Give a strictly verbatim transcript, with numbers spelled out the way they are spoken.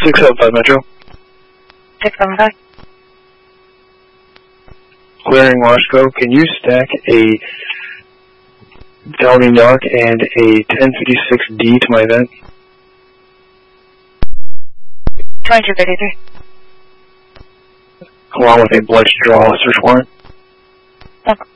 six seven five Metro. six seven five. Clearing Washco, can you stack a Downey Knock and a ten fifty-six D to my event? twenty-two fifty-three. Along with a blood draw search warrant. Okay.